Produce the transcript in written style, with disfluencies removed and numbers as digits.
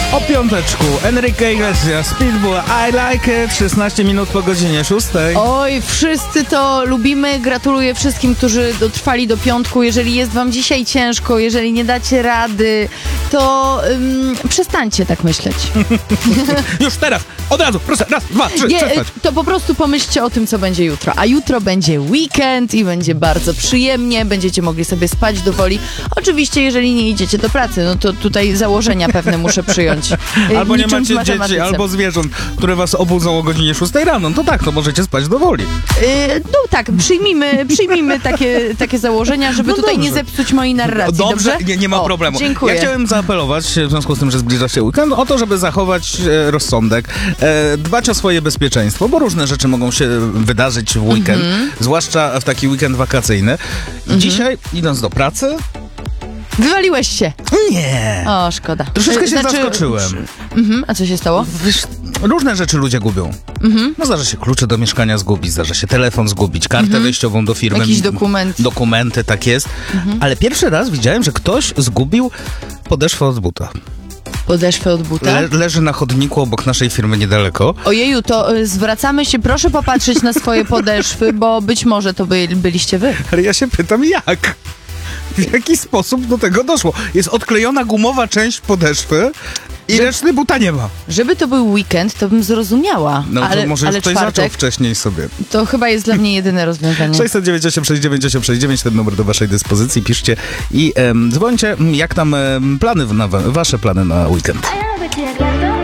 O piąteczku, Enrique Iglesias, Pitbull, I Like It, 16 minut po godzinie 6. Oj, wszyscy to lubimy. Gratuluję wszystkim, którzy dotrwali do piątku. Jeżeli jest wam dzisiaj ciężko, jeżeli nie dacie rady, to przestańcie tak myśleć. Już teraz, od razu, proszę, raz, dwa, trzy, przestać. To po prostu pomyślcie o tym, co będzie jutro. A jutro będzie weekend i będzie bardzo przyjemnie. Będziecie mogli sobie spać do woli. Oczywiście, jeżeli nie idziecie do pracy, no to tutaj założenia pewne muszę przyjąć. Albo nie Niczym w macie dzieci, matematyce. albo zwierząt, które was obudzą o godzinie 6 rano. No to tak, to możecie spać do woli. No tak, przyjmijmy takie założenia, żeby No tutaj dobrze. nie zepsuć mojej narracji, dobrze? Nie ma problemu. Dziękuję. Ja chciałem zaapelować, w związku z tym, że zbliża się weekend, o to, żeby zachować rozsądek, dbać o swoje bezpieczeństwo, bo różne rzeczy mogą się wydarzyć w weekend, zwłaszcza w taki weekend wakacyjny. I dzisiaj, idąc do pracy... Wywaliłeś się. Nie. O, szkoda. Troszeczkę się zaskoczyłem. A co się stało? Wiesz, różne rzeczy ludzie gubią. No zdarza się klucze do mieszkania zgubić, zdarza się telefon zgubić, kartę wejściową do firmy. Jakiś dokument. Dokumenty, tak jest. Ale pierwszy raz widziałem, że ktoś zgubił podeszwę od buta. Podeszwę od buta? Leży na chodniku obok naszej firmy niedaleko. Ojeju, to zwracamy się, proszę popatrzeć na swoje podeszwy, bo być może to byliście wy. Ale ja się pytam, jak? W jaki sposób do tego doszło? Jest odklejona gumowa część podeszwy i reszty buta nie ma. Żeby to był weekend, to bym zrozumiała. No ale, to może ale już ktoś czwartek, zaczął wcześniej sobie. to chyba jest dla mnie jedyne rozwiązanie. 698 ten numer do waszej dyspozycji. Piszcie i dzwońcie, jak tam plany, wasze plany na weekend. Hay algo que te acuerdo.